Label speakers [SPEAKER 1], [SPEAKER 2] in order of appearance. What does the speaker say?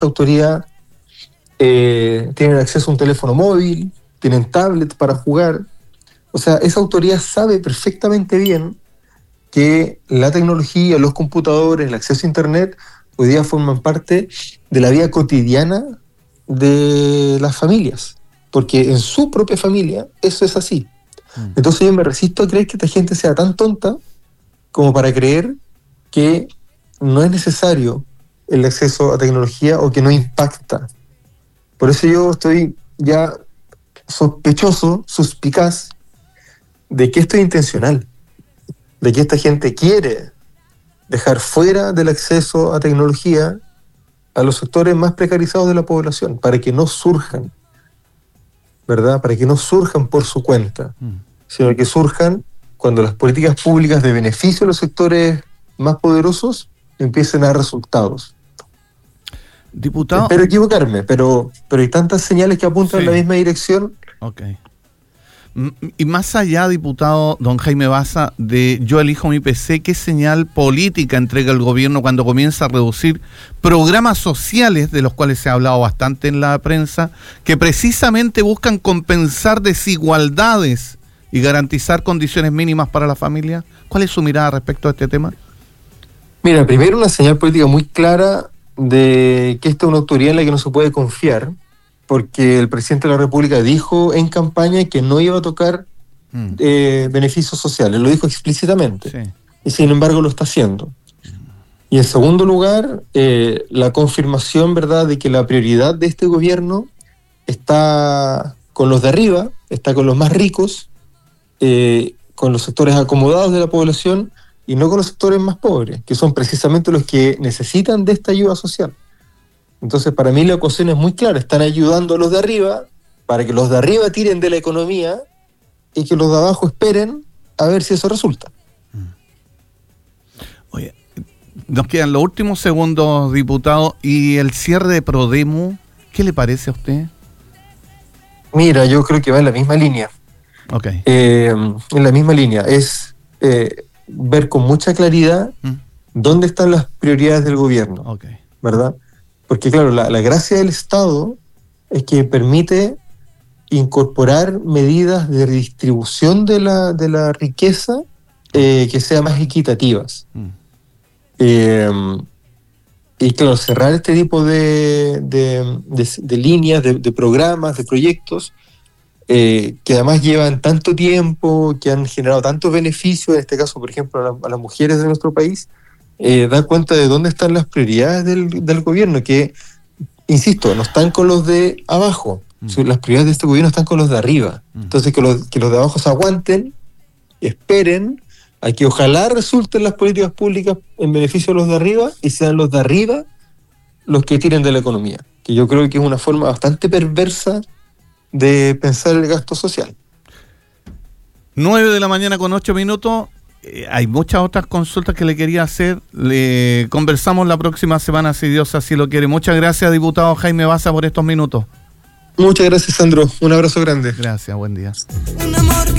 [SPEAKER 1] autoridad tienen acceso a un teléfono móvil, tienen tablet para jugar. O sea, esa autoridad sabe perfectamente bien que la tecnología, los computadores, el acceso a Internet, hoy día forman parte de la vida cotidiana de las familias, porque en su propia familia eso es así. Entonces yo me resisto a creer que esta gente sea tan tonta como para creer que no es necesario el acceso a tecnología o que no impacta. Por eso yo estoy ya sospechoso, suspicaz, de que esto es intencional, de que esta gente quiere dejar fuera del acceso a tecnología a los sectores más precarizados de la población, para que no surjan, ¿verdad? Para que no surjan por su cuenta, sino que surjan cuando las políticas públicas de beneficio a los sectores más poderosos empiecen a dar resultados.
[SPEAKER 2] Diputado.
[SPEAKER 1] Espero equivocarme, pero hay tantas señales que apuntan en la misma dirección.
[SPEAKER 2] Ok. Y más allá, diputado don Jaime Baza, de Yo Elijo Mi PC, ¿qué señal política entrega el gobierno cuando comienza a reducir programas sociales, de los cuales se ha hablado bastante en la prensa, que precisamente buscan compensar desigualdades y garantizar condiciones mínimas para la familia? ¿Cuál es su mirada respecto a este tema?
[SPEAKER 1] Mira, primero una señal política muy clara de que esta es una autoridad en la que no se puede confiar, porque el presidente de la República dijo en campaña que no iba a tocar beneficios sociales, lo dijo explícitamente, sí. Y sin embargo lo está haciendo. Y en segundo lugar, la confirmación, ¿verdad?, de que la prioridad de este gobierno está con los de arriba, está con los más ricos, con los sectores acomodados de la población, y no con los sectores más pobres, que son precisamente los que necesitan de esta ayuda social. Entonces, para mí la ecuación es muy clara. Están ayudando a los de arriba para que los de arriba tiren de la economía y que los de abajo esperen a ver si eso resulta.
[SPEAKER 2] Oye, nos quedan los últimos segundos, diputado, y el cierre de Prodemo, ¿qué le parece a usted?
[SPEAKER 1] Mira, yo creo que va en la misma línea.
[SPEAKER 2] Okay.
[SPEAKER 1] En la misma línea. Es ver con mucha claridad dónde están las prioridades del gobierno,
[SPEAKER 2] okay,
[SPEAKER 1] ¿verdad? Porque claro, la gracia del Estado es que permite incorporar medidas de redistribución de la riqueza que sean más equitativas. Y claro, cerrar este tipo de líneas, de programas, de proyectos, que además llevan tanto tiempo, que han generado tantos beneficios, en este caso, por ejemplo, a las mujeres de nuestro país, da cuenta de dónde están las prioridades del gobierno, que, insisto, no están con los de abajo. Las prioridades de este gobierno están con los de arriba. Entonces, que los de abajo se aguanten, esperen a que ojalá resulten las políticas públicas en beneficio de los de arriba y sean los de arriba los que tiren de la economía, que yo creo que es una forma bastante perversa de pensar el gasto social.
[SPEAKER 2] 9:08 a.m. Hay muchas otras consultas que le quería hacer. Le conversamos la próxima semana, si Dios así lo quiere. Muchas gracias, diputado Jaime Baza, por estos minutos.
[SPEAKER 1] Muchas gracias, Sandro. Un abrazo grande.
[SPEAKER 2] Gracias, buen día.